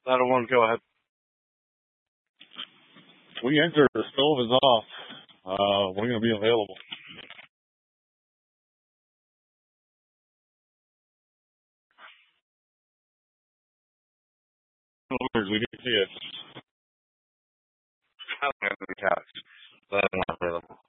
That'll one, go ahead. We entered. The stove is off. We're going to be available. We didn't see it. I don't have the couch, but I'm not available.